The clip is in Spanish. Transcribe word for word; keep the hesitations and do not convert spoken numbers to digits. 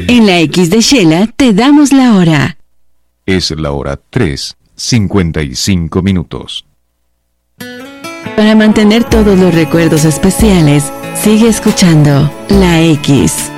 En la X de Shela te damos la hora. Es la hora tres, cincuenta y cinco minutos. Para mantener todos los recuerdos especiales, sigue escuchando La X.